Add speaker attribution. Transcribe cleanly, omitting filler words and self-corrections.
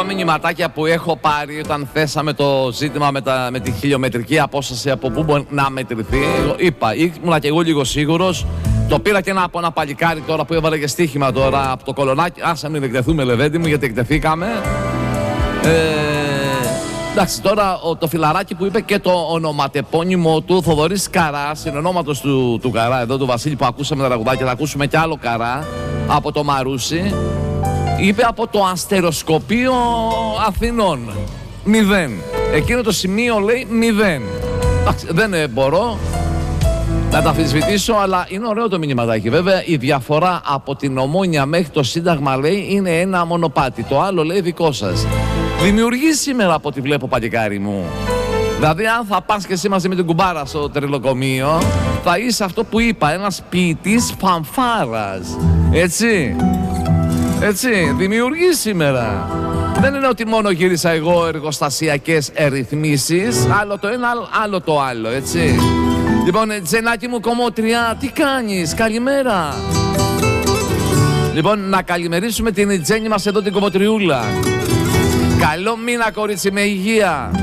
Speaker 1: εγώ μηνυματάκια που έχω πάρει όταν θέσαμε το ζήτημα με τη χιλιομετρική απόσταση από πού μπορεί να μετρηθεί, είπα, ήμουνα και εγώ λίγο σίγουρος. Το πήρα και από ένα παλικάρι τώρα που έβαλε και στοίχημα τώρα από το Κολονάκι. Άσε μην εκτεθούμε, Λεβέντη μου, γιατί εκτεθήκαμε. Εντάξει, τώρα το φιλαράκι που είπε και το ονοματεπώνυμο του, Θοδωρής Καρά, συνονόματος του Καρά, εδώ του Βασίλη που ακούσαμε τα τραγουδάκια, θα ακούσουμε κι άλλο Καρά από το Μαρούσι. Είπε από το αστεροσκοπείο Αθηνών. 0. Εκείνο το σημείο λέει 0. Εντάξει, δεν μπορώ να τα αμφισβητήσω, αλλά είναι ωραίο το μηνυματάκι. Βέβαια, η διαφορά από την Ομόνια μέχρι το Σύνταγμα λέει είναι ένα μονοπάτι. Το άλλο λέει δικό σας. Δημιουργεί σήμερα από ό,τι βλέπω, παλικάρι μου. Δηλαδή, αν θα πας και εσύ μαζί με την κουμπάρα στο τρελοκομείο, θα είσαι αυτό που είπα, ένας ποιητής φανφάρας. Έτσι. Έτσι, δημιουργεί σήμερα. Δεν είναι ότι μόνο γύρισα εγώ εργοστασιακές ρυθμίσεις, άλλο το ένα, άλλο το άλλο, έτσι. Λοιπόν, Τζενάκι μου κομμότρια, τι κάνεις, καλημέρα. Λοιπόν, να καλημερίσουμε την Τζέννη μας εδώ, την κομμωτριούλα. Καλό μήνα, κορίτσι, με υγεία.